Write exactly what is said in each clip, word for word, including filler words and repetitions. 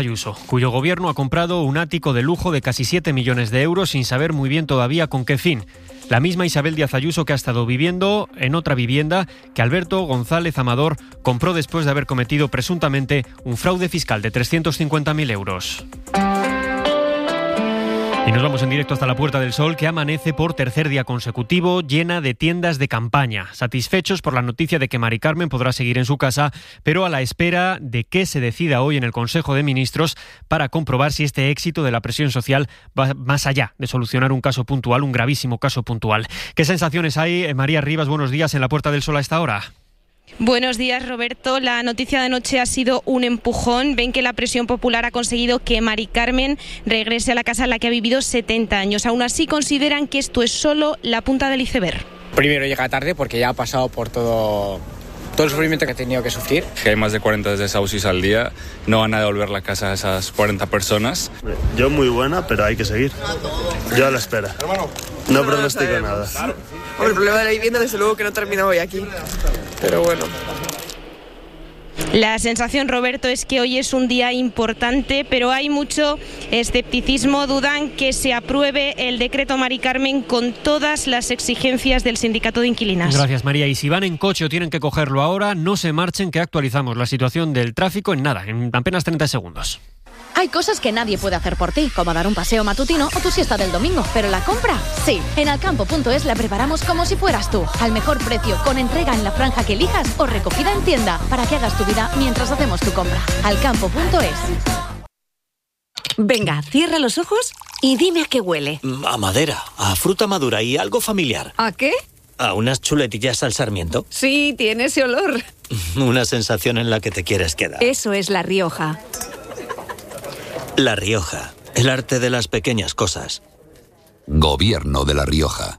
Ayuso, cuyo gobierno ha comprado un ático de lujo de casi siete millones de euros sin saber muy bien todavía con qué fin. La misma Isabel Díaz Ayuso que ha estado viviendo en otra vivienda que Alberto González Amador compró después de haber cometido presuntamente un fraude fiscal de trescientos cincuenta mil euros. Y nos vamos en directo hasta la Puerta del Sol, que amanece por tercer día consecutivo llena de tiendas de campaña. Satisfechos por la noticia de que Mari Carmen podrá seguir en su casa, pero a la espera de que se decida hoy en el Consejo de Ministros para comprobar si este éxito de la presión social va más allá de solucionar un caso puntual, un gravísimo caso puntual. ¿Qué sensaciones hay? María Rivas, buenos días en la Puerta del Sol a esta hora. Buenos días, Roberto. La noticia de anoche ha sido un empujón. Ven que la presión popular ha conseguido que Mari Carmen regrese a la casa en la que ha vivido setenta años. Aún así, consideran que esto es solo la punta del iceberg. Primero llega tarde porque ya ha pasado por todo... todo el sufrimiento que ha tenido que sufrir. Que hay más de cuarenta desahucios al día, no van a devolver la casa a esas cuarenta personas. Yo muy buena, pero hay que seguir. Yo a la espera. No pronostico nada. Hombre, el problema de la vivienda desde luego que no termina hoy aquí. Pero bueno. La sensación, Roberto, es que hoy es un día importante, pero hay mucho escepticismo. Dudan que se apruebe el decreto Mari Carmen con todas las exigencias del sindicato de inquilinas. Gracias, María. Y si van en coche o tienen que cogerlo ahora, no se marchen, que actualizamos la situación del tráfico en nada, en apenas treinta segundos. Hay cosas que nadie puede hacer por ti, como dar un paseo matutino o tu siesta del domingo, pero la compra, sí. En alcampo punto es la preparamos como si fueras tú, al mejor precio, con entrega en la franja que elijas o recogida en tienda, para que hagas tu vida mientras hacemos tu compra. alcampo punto es. Venga, cierra los ojos y dime a qué huele. A madera, a fruta madura y algo familiar. ¿A qué? ¿A unas chuletillas al sarmiento? Sí, tiene ese olor. Una sensación en la que te quieres quedar. Eso es La Rioja. La Rioja, el arte de las pequeñas cosas. Gobierno de La Rioja.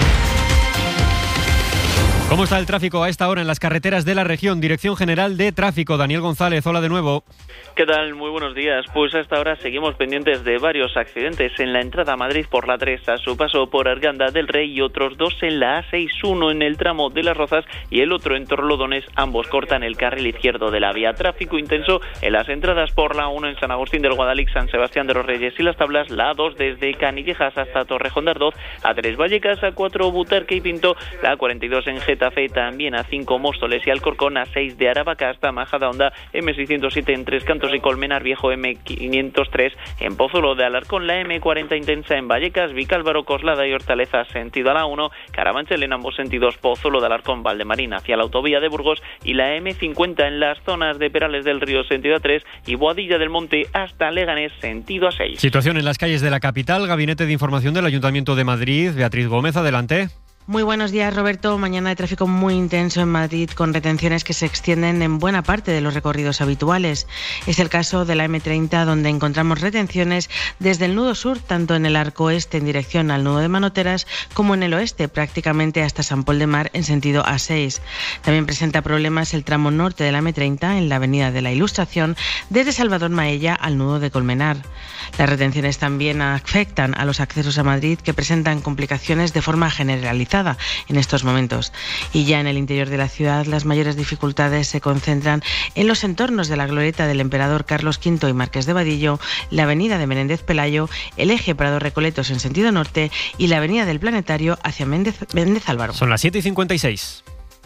¿Cómo está el tráfico a esta hora en las carreteras de la región? Dirección General de Tráfico, Daniel González, hola de nuevo. ¿Qué tal? Muy buenos días. Pues a esta hora seguimos pendientes de varios accidentes en la entrada a Madrid por la tres, a su paso por Arganda del Rey, y otros dos en la A seis, uno en el tramo de Las Rozas y el otro en Torlodones. Ambos cortan el carril izquierdo de la vía. Tráfico intenso en las entradas por la uno en San Agustín del Guadalix, San Sebastián de los Reyes y Las Tablas, la A dos desde Canillejas hasta Torrejón de Ardoz, A tres Vallecas, A cuatro Butarque y Pinto, la A cuarenta y dos en Getafe, también A cinco Móstoles y Alcorcón, A seis de Aravaca hasta Majadahonda, eme seiscientos siete en Tres Cantos y Colmenar Viejo, eme quinientos tres en Pozuelo de Alarcón, la eme cuarenta intensa en Vallecas, Vicálvaro, Coslada y Hortaleza sentido a la uno, Carabanchel en ambos sentidos, Pozuelo de Alarcón, Valdemarín hacia la autovía de Burgos, y la eme cincuenta en las zonas de Perales del Río sentido a tres y Boadilla del Monte hasta Leganés sentido a seis. Situación en las calles de la capital. Gabinete de Información del Ayuntamiento de Madrid. Beatriz Gómez, adelante. Muy buenos días, Roberto. Mañana de tráfico muy intenso en Madrid, con retenciones que se extienden en buena parte de los recorridos habituales. Es el caso de la eme treinta, donde encontramos retenciones desde el nudo sur, tanto en el arco este en dirección al nudo de Manoteras, como en el oeste, prácticamente hasta San Pol de Mar en sentido A seis. También presenta problemas el tramo norte de la eme treinta, en la avenida de la Ilustración, desde Salvador Maella al nudo de Colmenar. Las retenciones también afectan a los accesos a Madrid, que presentan complicaciones de forma generalizada en estos momentos. Y ya en el interior de la ciudad, las mayores dificultades se concentran en los entornos de la glorieta del Emperador Carlos quinto y Marqués de Vadillo, la avenida de Menéndez Pelayo, el eje Prado Recoletos en sentido norte y la avenida del Planetario hacia Méndez, Méndez Álvaro. Son las siete y cincuenta y seis.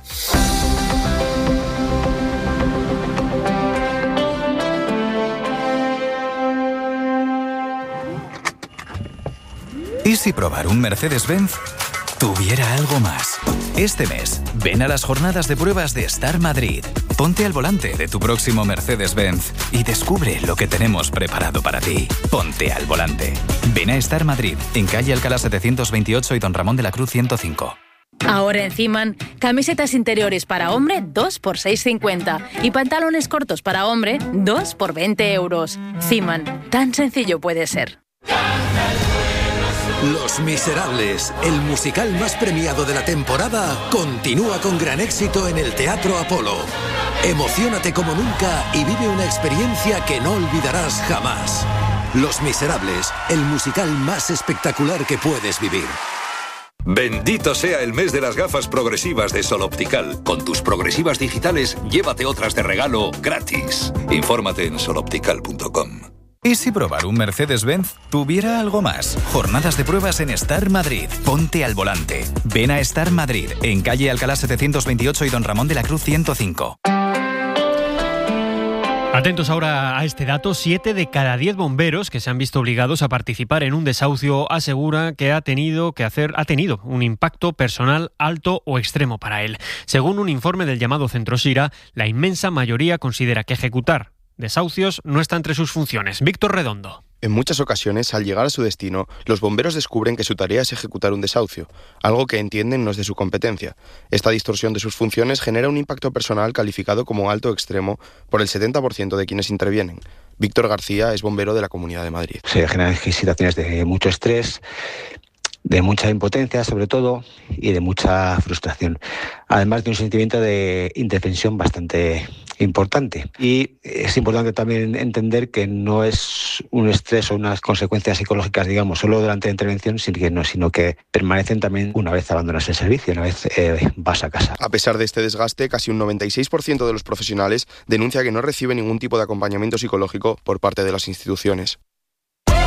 ¿Y si probar un Mercedes-Benz tuviera algo más? Este mes, ven a las jornadas de pruebas de Star Madrid. Ponte al volante de tu próximo Mercedes-Benz y descubre lo que tenemos preparado para ti. Ponte al volante. Ven a Star Madrid, en calle Alcalá setecientos veintiocho y Don Ramón de la Cruz ciento cinco. Ahora en Ziman, camisetas interiores para hombre, dos por seis cincuenta. Y pantalones cortos para hombre, dos por veinte euros. Ziman, tan sencillo puede ser. Los Miserables, el musical más premiado de la temporada, continúa con gran éxito en el Teatro Apolo. Emociónate como nunca y vive una experiencia que no olvidarás jamás. Los Miserables, el musical más espectacular que puedes vivir. Bendito sea el mes de las gafas progresivas de Sol Optical. Con tus progresivas digitales, llévate otras de regalo gratis. Infórmate en sol optical punto com. ¿Y si probar un Mercedes-Benz tuviera algo más? Jornadas de pruebas en Star Madrid. Ponte al volante. Ven a Star Madrid, en calle Alcalá setecientos veintiocho y Don Ramón de la Cruz ciento cinco. Atentos ahora a este dato. Siete de cada diez bomberos que se han visto obligados a participar en un desahucio asegura que ha tenido que hacer, ha tenido un impacto personal alto o extremo para él. Según un informe del llamado Centro Sira, la inmensa mayoría considera que ejecutar desahucios no está entre sus funciones. Víctor Redondo. En muchas ocasiones, al llegar a su destino, los bomberos descubren que su tarea es ejecutar un desahucio, algo que entienden no es de su competencia. Esta distorsión de sus funciones genera un impacto personal calificado como alto o extremo por el setenta por ciento de quienes intervienen. Víctor García es bombero de la Comunidad de Madrid. Se generan situaciones de mucho estrés, de mucha impotencia sobre todo y de mucha frustración, además de un sentimiento de indefensión bastante importante. Y es importante también entender que no es un estrés o unas consecuencias psicológicas, digamos, solo durante la intervención, sino que, no, sino que permanecen también una vez abandonas el servicio, una vez eh, vas a casa. A pesar de este desgaste, casi un noventa y seis por ciento de los profesionales denuncia que no recibe ningún tipo de acompañamiento psicológico por parte de las instituciones.